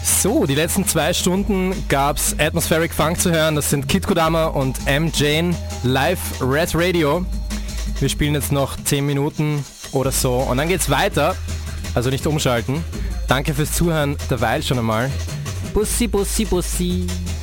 So, die letzten 2 Stunden gab's Atmospheric Funk zu hören. Das sind Kid Kodama und M. Jane live Red Radio. Wir spielen jetzt noch 10 Minuten oder so und dann geht's weiter. Also nicht umschalten. Danke fürs Zuhören derweil schon einmal. Bussi, Bussi, Bussi.